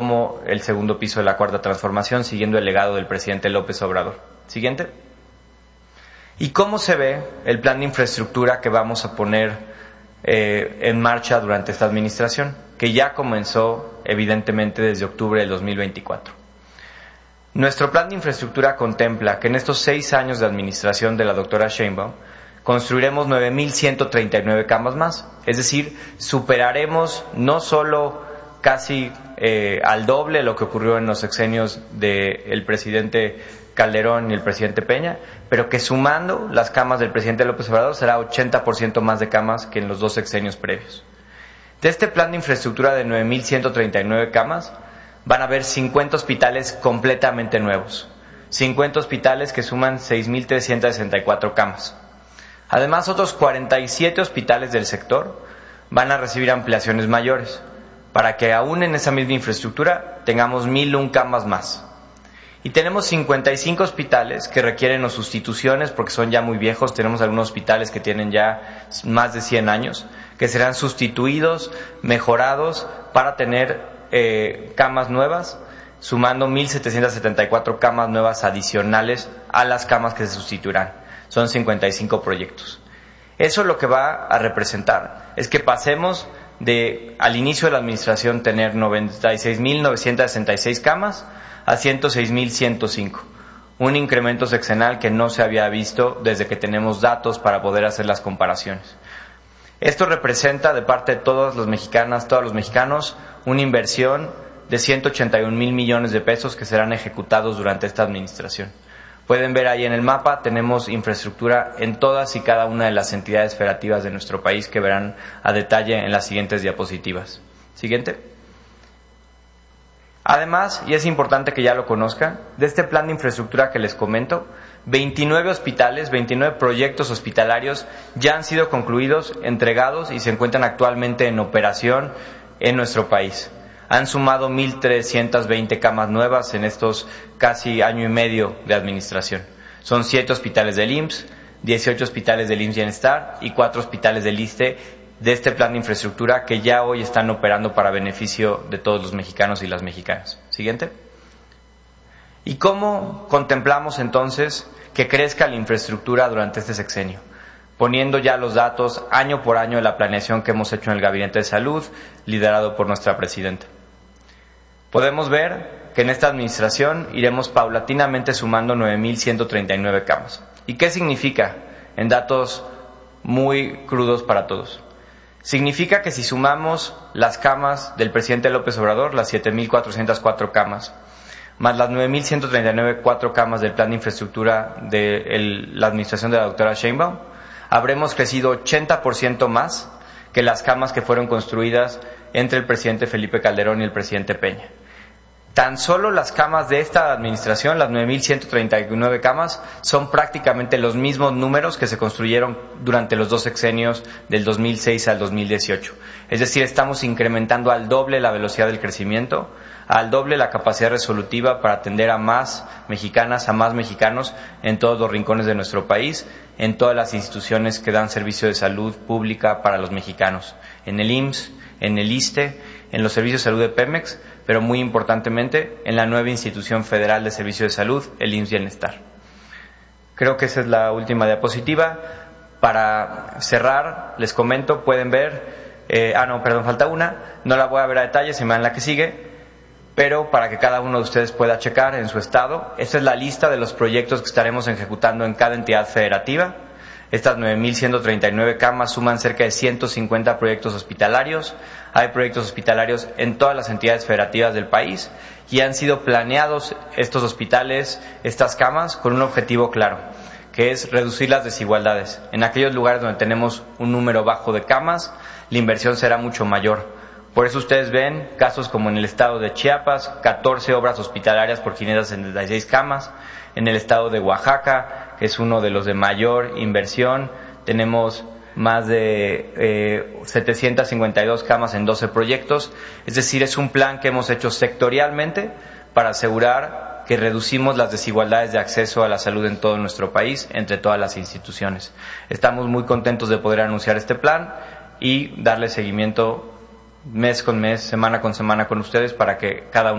como el segundo piso de la Cuarta Transformación, siguiendo el legado del presidente López Obrador. Siguiente. ¿Y cómo se ve el plan de infraestructura que vamos a poner en marcha durante esta administración, que ya comenzó evidentemente desde octubre del 2024? Nuestro plan de infraestructura contempla que en estos 6 años de administración de la doctora Sheinbaum construiremos 9,139 camas más, es decir, superaremos no solo casi al doble lo que ocurrió en los sexenios del presidente Calderón y el presidente Peña, pero que sumando las camas del presidente López Obrador será 80% más de camas que en los 2 sexenios previos. De este plan de infraestructura de 9,139 camas, van a haber 50 hospitales completamente nuevos, 50 hospitales que suman 6,364 camas. Además, otros 47 hospitales del sector van a recibir ampliaciones mayores, para que aún en esa misma infraestructura tengamos 1,001 camas más. Y tenemos 55 hospitales que requieren o sustituciones porque son ya muy viejos. Tenemos algunos hospitales que tienen ya más de 100 años, que serán sustituidos, mejorados para tener camas nuevas, sumando 1,774 camas nuevas adicionales a las camas que se sustituirán. Son 55 proyectos. Eso lo que va a representar es que pasemos de al inicio de la administración tener 96,966 camas a 106,105, un incremento sexenal que no se había visto desde que tenemos datos para poder hacer las comparaciones. Esto representa de parte de todas las mexicanas, todos los mexicanos, una inversión de 181,000 millones de pesos que serán ejecutados durante esta administración. Pueden ver ahí en el mapa, tenemos infraestructura en todas y cada una de las entidades federativas de nuestro país que verán a detalle en las siguientes diapositivas. Siguiente. Además, y es importante que ya lo conozcan, de este plan de infraestructura que les comento, 29 hospitales, 29 proyectos hospitalarios ya han sido concluidos, entregados y se encuentran actualmente en operación en nuestro país. Han sumado 1,320 camas nuevas en estos casi año y medio de administración. Son 7 hospitales del IMSS, 18 hospitales del IMSS Bienestar y 4 hospitales del ISSSTE de este plan de infraestructura que ya hoy están operando para beneficio de todos los mexicanos y las mexicanas. Siguiente. ¿Y cómo contemplamos entonces que crezca la infraestructura durante este sexenio? Poniendo ya los datos año por año de la planeación que hemos hecho en el Gabinete de Salud, liderado por nuestra presidenta. Podemos ver que en esta administración iremos paulatinamente sumando 9,139 camas. ¿Y qué significa? En datos muy crudos para todos. Significa que si sumamos las camas del presidente López Obrador, las 7,404 camas, más las 9,139 camas del plan de infraestructura de la administración de la doctora Sheinbaum, habremos crecido 80% más que las camas que fueron construidas entre el presidente Felipe Calderón y el presidente Peña. Tan solo las camas de esta administración, las 9,139 camas, son prácticamente los mismos números que se construyeron durante los 2 sexenios del 2006 al 2018. Es decir, estamos incrementando al doble la velocidad del crecimiento, al doble la capacidad resolutiva para atender a más mexicanas, a más mexicanos en todos los rincones de nuestro país, en todas las instituciones que dan servicio de salud pública para los mexicanos, en el IMSS, en el ISSSTE, en los servicios de salud de Pemex, pero muy importantemente en la nueva institución federal de servicio de salud, el IMSS Bienestar. Creo que esa es la última diapositiva. Para cerrar, les comento, pueden ver, falta una, no la voy a ver a detalle, se me dan la que sigue, pero para que cada uno de ustedes pueda checar en su estado. Esta es la lista de los proyectos que estaremos ejecutando en cada entidad federativa. Estas 9,139 camas suman cerca de 150 proyectos hospitalarios. Hay proyectos hospitalarios en todas las entidades federativas del país y han sido planeados estos hospitales, estas camas, con un objetivo claro, que es reducir las desigualdades. En aquellos lugares donde tenemos un número bajo de camas, la inversión será mucho mayor. Por eso ustedes ven casos como en el estado de Chiapas, 14 obras hospitalarias por 576 camas. En el estado de Oaxaca, que es uno de los de mayor inversión, tenemos más de 752 camas en 12 proyectos. Es decir, es un plan que hemos hecho sectorialmente para asegurar que reducimos las desigualdades de acceso a la salud en todo nuestro país, entre todas las instituciones. Estamos muy contentos de poder anunciar este plan y darle seguimiento mes con mes, semana con semana con ustedes para que cada uno